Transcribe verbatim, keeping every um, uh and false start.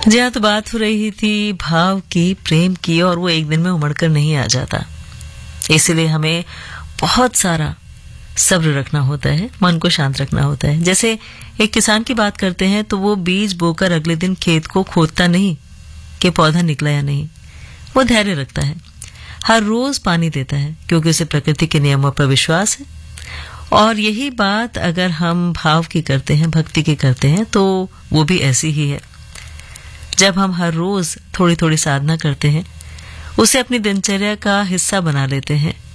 जी हाँ, तो बात हो रही थी भाव की, प्रेम की, और वो एक दिन में उमड़ कर नहीं आ जाता। इसलिए हमें बहुत सारा सब्र रखना होता है, मन को शांत रखना होता है। जैसे एक किसान की बात करते हैं तो वो बीज बोकर अगले दिन खेत को खोदता नहीं कि पौधा निकला या नहीं। वो धैर्य रखता है, हर रोज पानी देता है, क्योंकि उसे प्रकृति के नियमों पर विश्वास है। और यही बात अगर हम भाव की करते हैं, भक्ति की करते हैं, तो वो भी ऐसी ही है। जब हम हर रोज थोड़ी थोड़ी साधना करते हैं, उसे अपनी दिनचर्या का हिस्सा बना लेते हैं,